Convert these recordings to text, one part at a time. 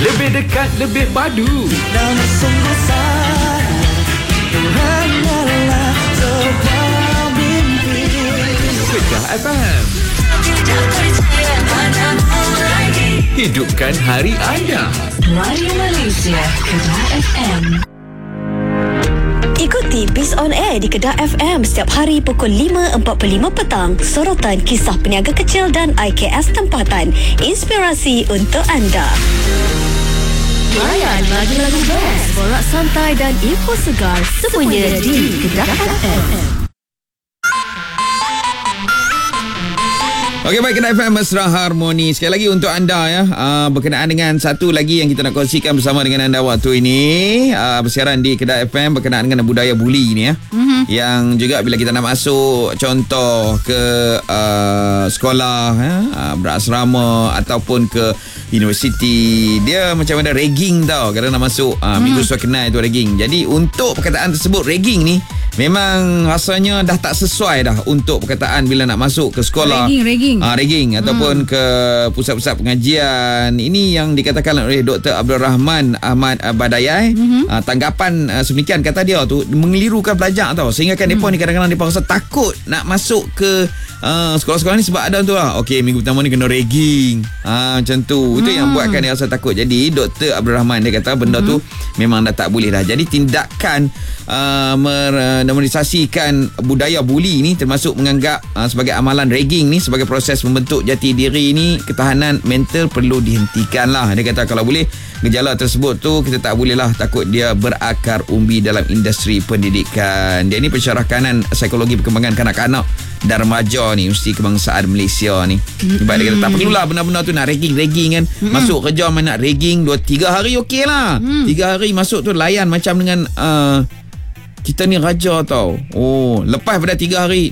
Lebih dekat, lebih padu. Dan sungguh sayang, hanyalah sebuah mimpi. Kedah FM. Hidupkan hari anda. Radio Malaysia, Kedah FM. Ikuti Biz on Air di Kedah FM setiap hari pukul 5.45 petang. Sorotan kisah peniaga kecil dan IKS tempatan. Inspirasi untuk anda. Layan lagu-lagu best, borak santai dan info segar semuanya di Kedah FM. Okey, baik, Kedah FM Mesra Harmoni. Sekali lagi untuk anda ya, berkenaan dengan satu lagi yang kita nak kongsikan bersama dengan anda waktu ini, bersiaran di Kedah FM berkenaan dengan budaya buli ni ya. Yang juga bila kita nak masuk contoh ke sekolah ya, berasrama ataupun ke universiti, dia macam ada ragging tau. Kadang nak masuk minggu suai kenal itu ragging. Jadi untuk perkataan tersebut ragging ni memang rasanya dah tak sesuai dah untuk perkataan bila nak masuk ke sekolah. Ragging ataupun ke pusat-pusat pengajian. Ini yang dikatakan oleh Dr. Abdul Rahman Ahmad Badayai. Tanggapan sedemikian kata dia tu mengelirukan pelajar tau. Sehingga kan mereka ni kadang-kadang mereka rasa takut nak masuk ke sekolah-sekolah ni sebab ada tu lah. Okey, minggu pertama ni kena ragging. Macam tu. Itu yang buatkan dia rasa takut. Jadi Dr. Abdul Rahman dia kata benda tu memang dah tak boleh dah. Jadi tindakan menormalisasikan budaya buli ni termasuk menganggap sebagai amalan ragging ni sebagai proses membentuk jati diri ni, ketahanan mental perlu dihentikan lah. Dia kata kalau boleh gejala tersebut tu kita tak boleh lah takut dia berakar umbi dalam industri pendidikan. Dia ni pensyarah kanan psikologi perkembangan kanak-kanak dan remaja ni Universiti Kebangsaan Malaysia ni. Sebab dia kata tak perlulah benda-benda tu nak ragging kan. Masuk kerja main nak ragging 2-3 hari okey lah. 3 hari masuk tu layan macam dengan kita ni raja tau. Oh, lepas pada 3 hari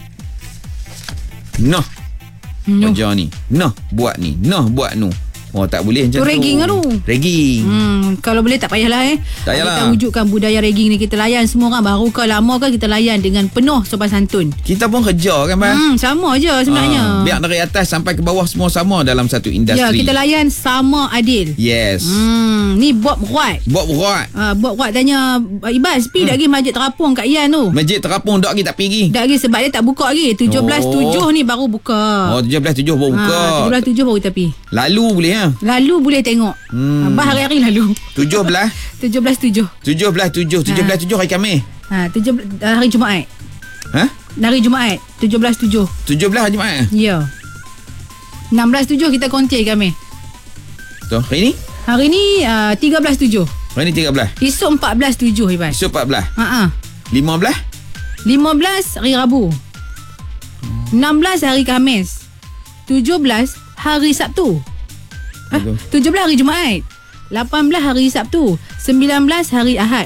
kerja ni, buat ni, buat nu. Oh, tak boleh macam tu. Ragging tu. Ragging. Kalau boleh tak payahlah Tak payahlah. Kita wujudkan budaya ragging ni, kita layan semua orang. Baru ke lama ke kita layan dengan penuh sopan santun. Kita pun kerja kan, Bang? Sama je sebenarnya. Biar dari atas sampai ke bawah semua sama dalam satu industri. Ya, kita layan sama adil. Yes. Ni Bob Ruat. Bob Ruat tanya Ibas, pergi tak pergi Masjid Terapung kat Yan tu? Masjid Terapung dak lagi tak pergi. Tak pergi sebab dia tak buka lagi. 17.7 ni baru buka. 17.7 baru buka. 17.7 baru kita pergi. Lalu boleh ya? Lalu boleh tengok. Abah hari-hari lalu. 17.7 hari Khamis. 17 hari Jumaat. Hari Jumaat 17.7 hari Jumaat. Ya. 16.7 kita konti kami. Tu hari ni? Hari ni 13.7. Hari ni 13. Esok 14.7 Iban. Esok 14. 15 hari Rabu. 16 hari Khamis. 17 hari Sabtu. 17 hari Jumaat. 18 hari Sabtu. 19 hari Ahad.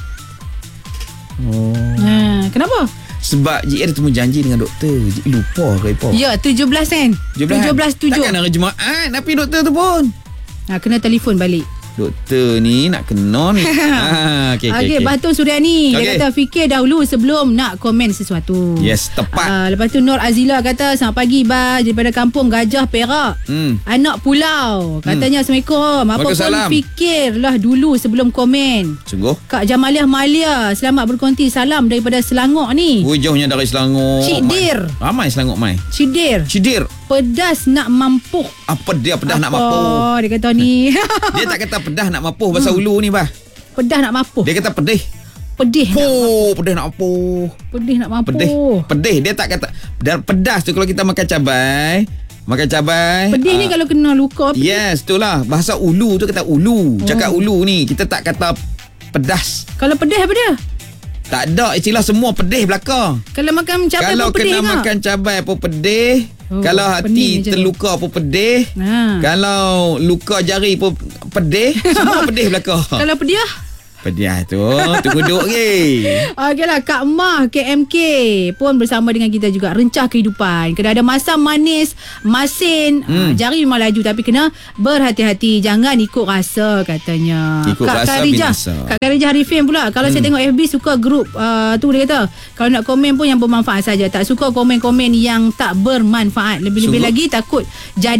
Kenapa? Sebab Cik ada temu janji dengan doktor. Cik lupa ke apa? Ya, 17 kan? 17.7. Takkan hari Jumaat nak pergi doktor tu pun. Kena telefon balik. Doktor ni nak kena ni. Okey, Batul Suryani. Dia kata fikir dahulu sebelum nak komen sesuatu. Yes, tepat. Lepas tu Nur Azila kata selamat pagi Bas, daripada kampung Gajah Perak. Anak pulau. Katanya Assalamualaikum. Apa pun fikirlah dulu sebelum komen. Sungguh. Kak Jamaliah Malia, selamat berkonti, salam daripada Selangor ni. Jauhnya dari Selangor. Cik Dir. Ramai Selangor mai. Cik Dir. Pedas nak mampuh. Apa dia pedas nak mampuh? Dia kata ni. Dia tak kata pedas nak mampuh bahasa Ulu ni, bah. Pedas nak mampuh. Dia kata pedih. Pedih nak mampuh. Pedih nak mampuh. Pedih. Dia tak kata. Dan pedas tu kalau kita makan cabai. Pedih ni kalau kena luka. Pedih. Yes, itulah. Bahasa Ulu tu kata Ulu. Cakap Ulu ni. Kita tak kata pedas. Kalau pedih apa dia? Tak ada istilah semua pedih belaka. Kalau makan cabai kalau pun pedih kena makan cabai pun pedih. Kalau hati terluka pun pedih. Kalau luka jari pun pedih. Semua pedih belaka. Kalau pedih? Pedih tu kuduk ke. Okeylah, Kak Mah KMK pun bersama dengan kita juga. Rencah kehidupan. Kena ada masam manis, masin. Jari memang laju tapi kena berhati-hati. Jangan ikut rasa katanya. Kak Karijah Arifin pula. Kalau saya tengok FB suka grup tu dia kata. Kalau nak komen pun yang bermanfaat saja. Tak suka komen-komen yang tak bermanfaat. Lebih-lebih lagi takut jadi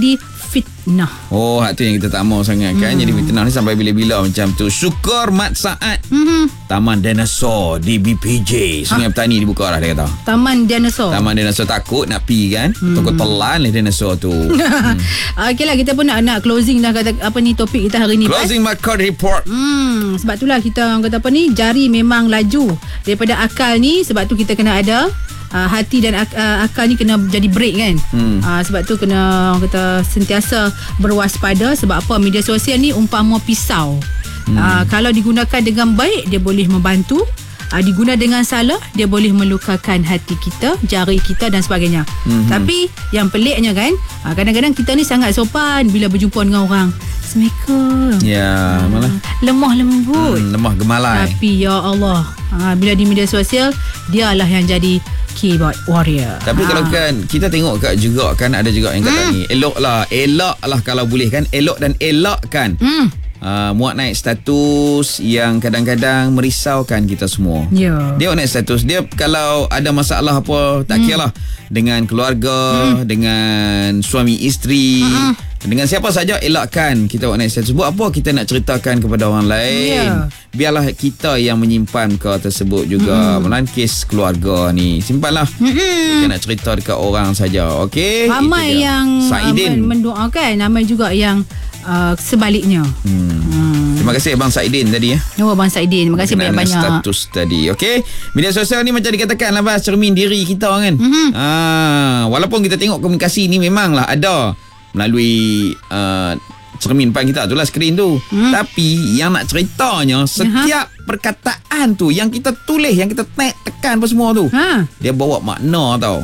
fitnah. Oh, hak tu yang kita tak mau sangat kan. Jadi fitnah ni sampai bila-bila macam tu. Syukur Mat Saad. Taman Dinosaur di BPJ Sungai Petani dibuka dah, dia kata. Taman Dinosaur. Taman Dinosaur takut nak pergi kan. Takut telan lah dinosaur tu. Okeylah, kita pun nak closing dah kata apa ni topik kita hari ni. Closing market report. Sebab itulah kita orang kata apa ni, jari memang laju daripada akal ni. Sebab tu kita kena ada hati dan akal ni kena jadi break kan. Sebab tu kena orang kata sentiasa berwaspada. Sebab apa, media sosial ni umpama pisau. Kalau digunakan dengan baik, dia boleh membantu. Diguna dengan salah, dia boleh melukakan hati kita, jari kita dan sebagainya. Tapi yang peliknya kan, kadang-kadang kita ni sangat sopan bila berjumpa dengan orang. Assalamualaikum. Ya, malah lemah lembut, lemah gemalai. tapi ya Allah, bila di media sosial, dialah yang jadi keyboard warrior. Tapi kalau kan kita tengok kat juga kan, ada juga yang kata ni, elok lah kalau boleh kan, elok dan elakkan. Muat naik status yang kadang-kadang merisaukan kita semua. Dia naik status dia, kalau ada masalah apa, tak kira lah, dengan keluarga, dengan suami isteri, dengan siapa saja, elakkan kita naik status. Buat apa kita nak ceritakan kepada orang lain? Biarlah kita yang menyimpan ke tersebut juga. Melainkan kes keluarga ni, simpanlah. Kita nak cerita dekat orang saja. Okey. Ramai yang mendoakan, ramai juga yang sebaliknya. Terima kasih Abang Saidin tadi ya. Abang Saidin, terima kasih banyak-banyak. Status tadi. Okey. Media sosial ni macam dikatakan lah, Bas, cermin diri kita kan. Walaupun kita tengok komunikasi ni memanglah ada melalui cermin depan kita tu lah, skrin tu. Tapi yang nak ceritanya, setiap perkataan tu yang kita tulis, yang kita tekan apa semua tu, dia bawa makna tau.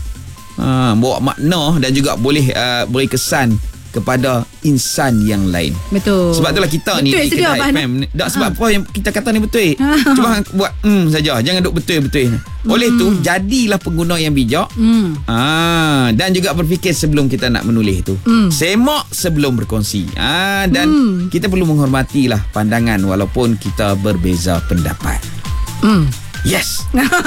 Bawa makna dan juga boleh beri kesan kepada insan yang lain. Betul. Sebab itulah kita betul ni di Kedah FM. Sebab apa yang kita kata ni betul. Cuma buat saja, jangan duk betul-betul. Oleh tu jadilah pengguna yang bijak. Dan juga berfikir sebelum kita nak menulis tu. Semak sebelum berkongsi. Dan kita perlu menghormatilah pandangan walaupun kita berbeza pendapat. Yes.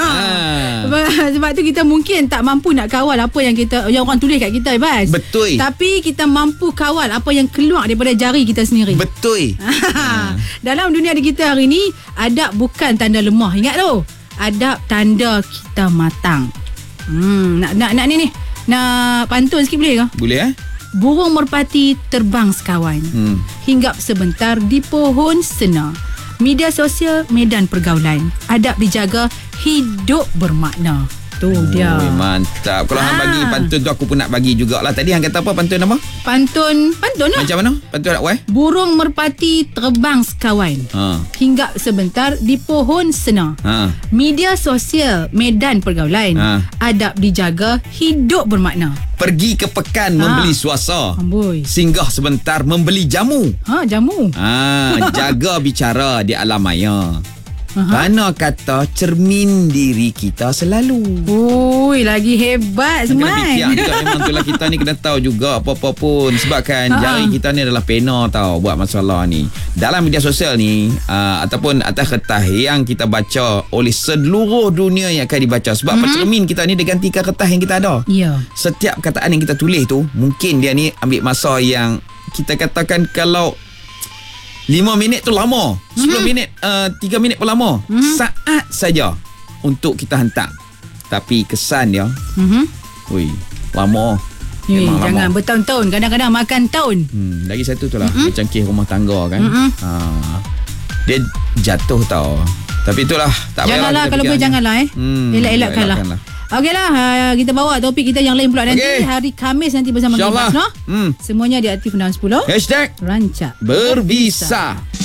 Sebab tu kita mungkin tak mampu nak kawal apa yang orang tulis kat kita, Bas. Betul. Tapi kita mampu kawal apa yang keluar daripada jari kita sendiri. Betul. Dalam dunia kita hari ni, adab bukan tanda lemah. Ingat tu. Adab tanda kita matang. Nak ni. Nak pantun sikit boleh ke? Boleh Burung merpati terbang sekawan. Hinggap sebentar di pohon sena. Media sosial, medan pergaulan. Adab dijaga, hidup bermakna. Tu dia. Mantap. Kalau hang bagi pantun tu, aku pun nak bagi jugalah. Tadi hang kata apa pantun apa? Pantun lah. Macam mana? Pantun nak buat? Burung merpati terbang sekawan. Hinggap sebentar di pohon sena. Media sosial, medan pergaulan. Adab dijaga, hidup bermakna. Pergi ke pekan membeli suasa. Singgah sebentar membeli jamu. Jamu. Jaga bicara di alam maya. Mana kata cermin diri kita selalu. Lagi hebat Semai. Kena fikir juga, memang itulah kita ni kena tahu juga apa-apa pun. Sebab kan jari kita ni adalah pena tau buat masalah ni. Dalam media sosial ni ataupun atas kertas yang kita baca oleh seluruh dunia yang akan dibaca. Sebab cermin kita ni digantikan kertas yang kita ada. Setiap kataan yang kita tulis tu, mungkin dia ni ambil masa yang kita katakan kalau 5 minit tu lama, 10 minit 3 minit pun lama. Saat saja untuk kita hantar. Tapi kesan dia lama. Jangan lama. Bertahun-tahun, kadang-kadang makan tahun. Lagi satu tu lah, macam kes rumah tangga kan. Dia jatuh tau. Tapi itulah, tak payahlah. Janganlah, kalau boleh janganlah elak-elakkanlah. Okeylah, kita bawa topik kita yang lain pula nanti hari Khamis nanti bersama Gibas, no? Semuanya diaktif dalam 10 #Rancak Berbisa.